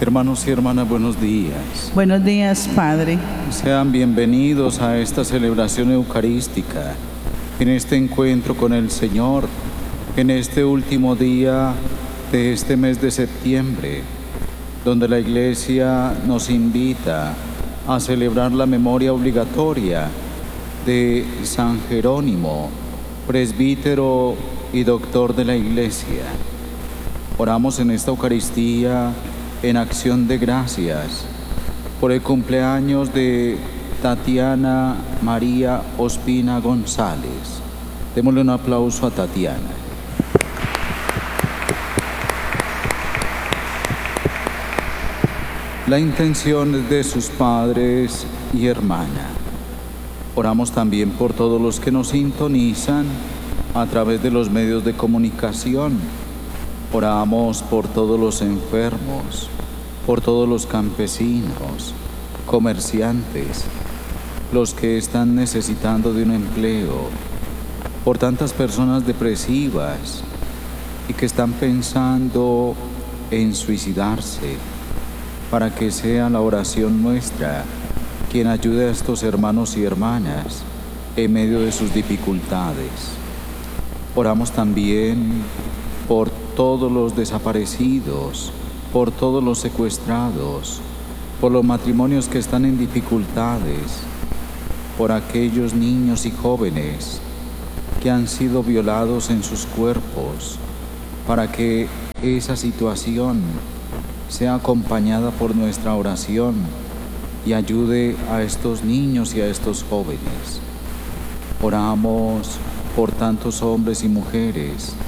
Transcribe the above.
Hermanos y hermanas, buenos días. Buenos días, Padre. Sean bienvenidos a esta celebración eucarística, en este encuentro con el Señor, en este último día de este mes de septiembre, donde la Iglesia nos invita a celebrar la memoria obligatoria de San Jerónimo, presbítero y doctor de la Iglesia. Oramos en esta Eucaristía en acción de gracias por el cumpleaños de Tatiana María Ospina González. Démosle un aplauso a Tatiana. La intención es de sus padres y hermana. Oramos también por todos los que nos sintonizan a través de los medios de comunicación. Oramos por todos los enfermos, por todos los campesinos, comerciantes, los que están necesitando de un empleo, por tantas personas depresivas y que están pensando en suicidarse, para que sea la oración nuestra quien ayude a estos hermanos y hermanas en medio de sus dificultades. Oramos también por todos los desaparecidos, por todos los secuestrados, por los matrimonios que están en dificultades, por aquellos niños y jóvenes que han sido violados en sus cuerpos, para que esa situación sea acompañada por nuestra oración y ayude a estos niños y a estos jóvenes. Oramos por tantos hombres y mujeres